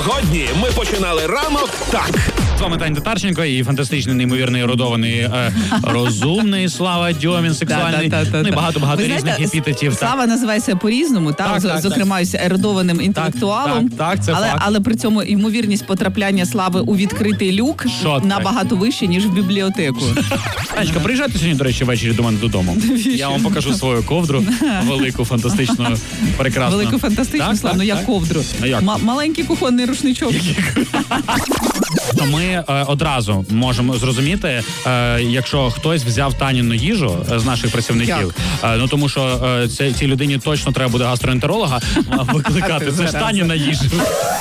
Сьогодні ми починали ранок так. З вами Таня Татарченко і фантастичний, неймовірний, ерудований, розумний Слава Дьомін, сексуальний. Ну і багато різних епітетів. Слава називається по-різному, зокрема, ерудованим інтелектуалом. Так, це факт. Але при цьому ймовірність потрапляння Слави у відкритий люк набагато вище, ніж в бібліотеку. Танечка, приїжджайте сьогодні, до речі, ввечері до мене додому. Я вам покажу свою ковдру, велику, фантастичну, прекрасну. Велику, фантастичну, Славу, ну як ковдру. Маленький кухонний рушничок. То ми одразу можемо зрозуміти, якщо хтось взяв Таніну їжу з наших працівників, ну тому що цій людині точно треба буде гастроентеролога викликати. Це ж Таніна їжа.